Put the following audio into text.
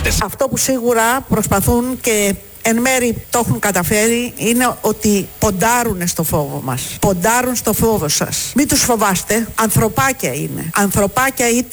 πολίτες. Αυτό που σίγουρα προσπαθούν και εν μέρει το έχουν καταφέρει είναι ότι ποντάρουν στο φόβο μας. Ποντάρουν στο φόβο σας. Μην τους φοβάστε. Ανθρωπάκια είναι. Ανθρωπάκια